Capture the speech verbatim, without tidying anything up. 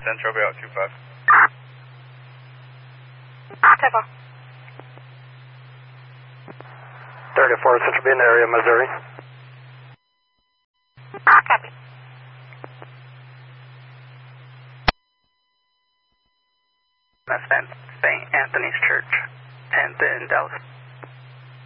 Central, be out two five. Tempo. thirty-four, Central, be in the area, Missouri. Copy. That's Saint Anthony's Church, tenth in Dallas.